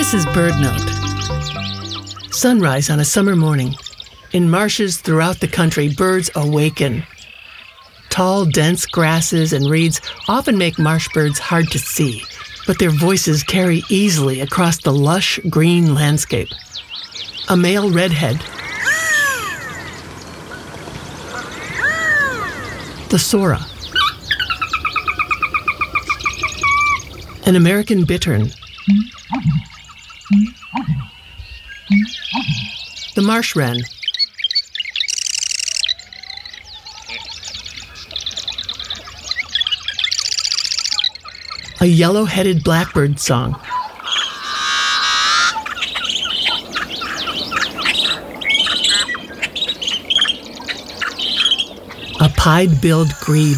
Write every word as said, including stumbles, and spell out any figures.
This is BirdNote. Sunrise on a summer morning. In marshes throughout the country, birds awaken. Tall, dense grasses and reeds often make marsh birds hard to see, but their voices carry easily across the lush green landscape. A male redhead, the sora, an American bittern, the marsh wren, a yellow-headed blackbird song, a pied-billed grebe,